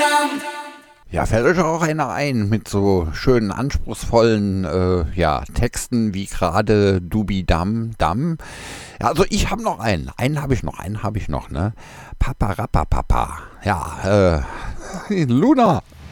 Ja, fällt euch auch einer ein mit so schönen, anspruchsvollen Texten wie gerade Dubi Dam Dam. Ja, also ich habe noch einen. Einen habe ich noch, ne? Papa Rappa Papa. Ja, Luna.